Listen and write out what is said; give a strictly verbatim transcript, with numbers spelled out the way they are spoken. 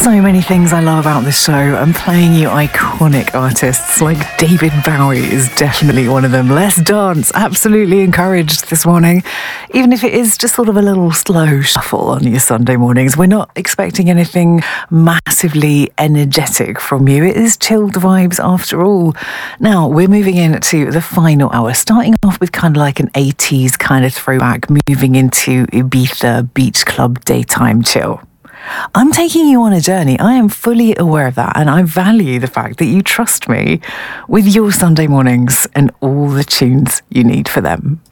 so many things I love about this show, and playing you iconic artists like David Bowie is definitely one of them. Let's dance, absolutely encouraged this morning, even if it is just sort of a little slow shuffle on your Sunday mornings. We're not expecting anything massively energetic from you. It is chilled vibes after all. Now, we're moving into the final hour, starting off with kind of like an eighties kind of throwback, moving into Ibiza beach club daytime chill. I'm taking you on a journey. I am fully aware of that, and I value the fact that you trust me with your Sunday mornings and all the tunes you need for them.